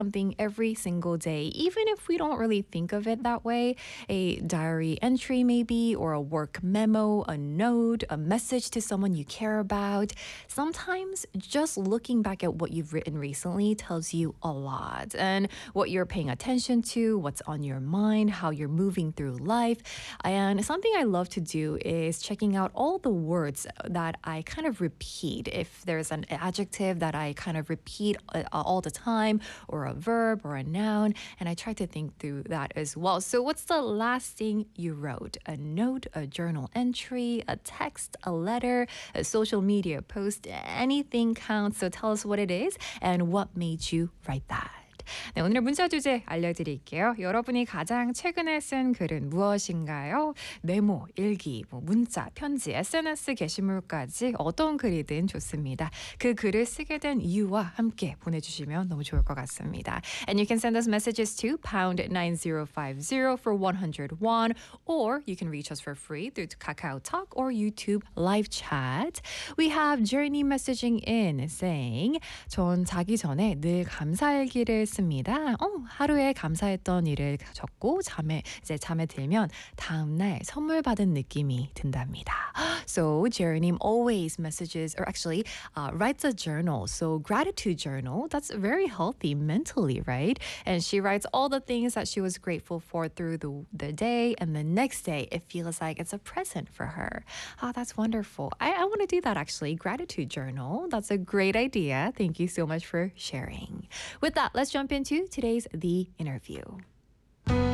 something every single day, even if we don't really think of it that way. A diary entry, maybe, or a work memo, a note, a message to someone you care about. Sometimes just looking back at what you've written recently tells you a lot, and what you're paying attention to, what's on your mind, how you're moving through life. And something I love to do is checking out all the words that I kind of repeat. If there's an adjective that I kind of repeat all the time, or a verb or a noun, and I try to think through that as well. So what's the last thing you wrote? A note, a journal entry, a text, a letter, a social media post, anything counts. So tell us what it is and what made you write that. 네, 오늘의 문자 주제 알려드릴게요. 여러분이 가장 최근에 쓴 글은 무엇인가요? 메모, 일기, 문자, 편지, SNS 게시물까지 어떤 글이든 좋습니다. 그 글을 쓰게 된 이유와 함께 보내주시면 너무 좋을 것 같습니다. And you can send us messages to pound 9050 for 100 won, or you can reach us for free through Kakao Talk or YouTube live chat. We have Journey messaging in saying, 전 자기 전에 늘 감사일기를 씁니다. 하루에 감사했던 일을 적고 잠에 들면 다음 날 선물 받은 느낌이 든답니다. So Jeremy always messages, or actually writes a journal. So gratitude journal, that's very healthy mentally, right? And she writes all the things that she was grateful for through the day, and the next day it feels like it's a present for her. Oh, that's wonderful. I want to do that actually. Gratitude journal. That's a great idea. Thank you so much for sharing. With that, let's jump into today's The Interview.